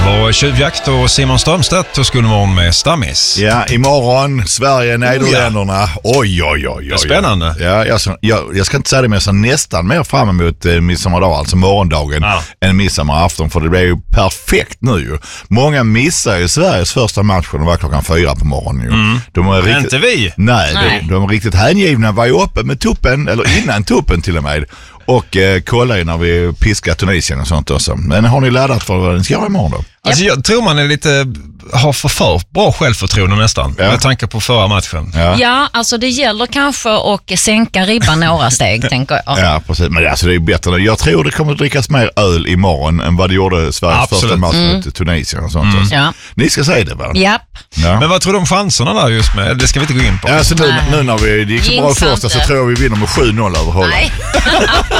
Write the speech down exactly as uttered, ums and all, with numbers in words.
var Tjuvjakt och Simon Strömstedt och skulle morgon med Stammis. Ja, imorgon Sverige, Nederländerna. Oh, ja. Oj, oj, oj, oj. Det är spännande. Ja, jag, jag, jag ska inte säga det, men jag ser nästan mer fram emot eh, midsommardag, alltså morgondagen, ja. än midsommarafton, för det blir ju perfekt nu ju. Många missar ju Sveriges första match, och det var klockan fyra på morgonen ju. Mm. De är riktigt, inte vi. Nej, nej. De, de är riktigt hängivna, var ju uppe med tuppen, eller innan tuppen till och med. Och eh, kolla ju när vi piskar Tunisien och sånt också. Men har ni laddat för vad den ska göra imorgon då? Alltså jag tror man är lite, har för, för bra självförtroende nästan, ja. med tanke på förra matchen. Ja. ja, alltså det gäller kanske att sänka ribban några steg, tänker jag. Ja, precis. Men alltså det är bättre. Jag tror det kommer att drickas mer öl imorgon än vad det gjorde Sveriges Absolut. första match mot mm. Tunisien och sånt. Mm. Ja. Ni ska säga det, va? Japp. Ja. Men vad tror du om chanserna där just med? Det ska vi inte gå in på. Ja, alltså nu, nu när vi gick så bra första så tror jag vi vinner med sju noll över Holland.